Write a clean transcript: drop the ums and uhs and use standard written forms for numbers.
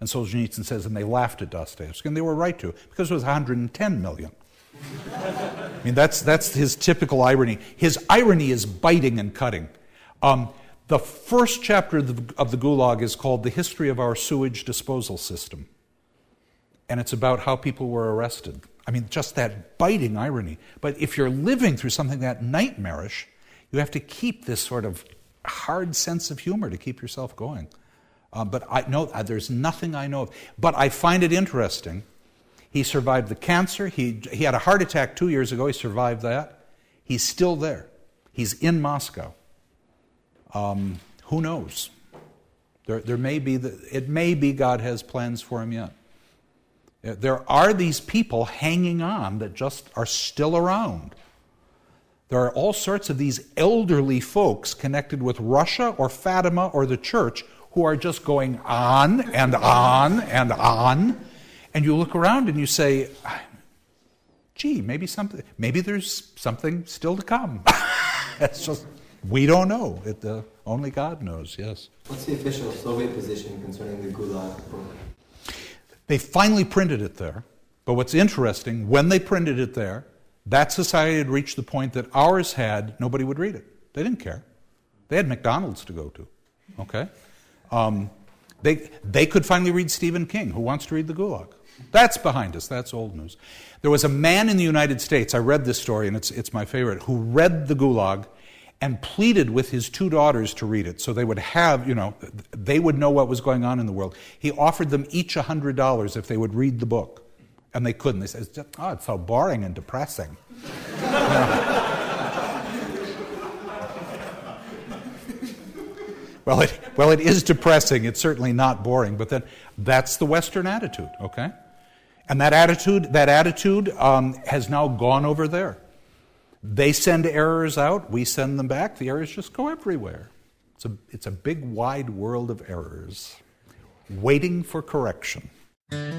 And Solzhenitsyn says, and they laughed at Dostoevsky, and they were right to, because it was 110 million. I mean, that's his typical irony. His irony is biting and cutting. The first chapter of the Gulag is called The History of Our Sewage Disposal System. And it's about how people were arrested. I mean, just that biting irony. But if you're living through something that nightmarish, you have to keep this sort of hard sense of humor to keep yourself going. But I know there's nothing I know of. But I find it interesting. He survived the cancer. He had a heart attack 2 years ago. He survived that. He's still there. He's in Moscow. Who knows? There may be it may be God has plans for him yet. There are these people hanging on that just are still around. There are all sorts of these elderly folks connected with Russia or Fatima or the church who are just going on and on and on. And you look around and you say, gee, maybe there's something still to come. It's just, we don't know. Only God knows, yes. What's the official Soviet position concerning the Gulag book? They finally printed it there. But what's interesting, when they printed it there, that society had reached the point that ours had, nobody would read it. They didn't care. They had McDonald's to go to, okay? They could finally read Stephen King, who wants to read the Gulag. That's behind us. That's old news. There was a man in the United States, I read this story, and it's my favorite, who read the Gulag and pleaded with his 2 daughters to read it so they would have, they would know what was going on in the world. He offered them each $100 if they would read the book. And they couldn't. They said, it's so boring and depressing. Well, it is depressing. It's certainly not boring. But then that's the Western attitude, okay? And that attitude has now gone over there. They send errors out. We send them back. The errors just go everywhere. It's a big, wide world of errors waiting for correction.